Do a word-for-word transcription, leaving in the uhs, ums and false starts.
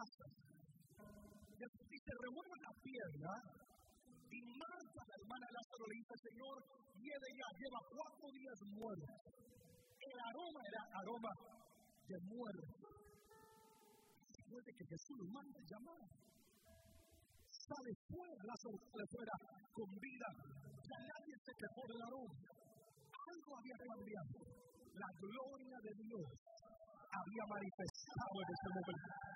casa. Y se remueve la pierna. Y Marta, la hermana de Lázaro, le dice: Señor, viene ya, lleva cuatro días muerto. El aroma era aroma de muerte. Después de que Jesús lo manda a llamar, sale fuera, Lázaro sale fuera con vida. Ya nadie se quejó del aroma. Algo había cambiado. La gloria de Dios había manifestado en ese momento.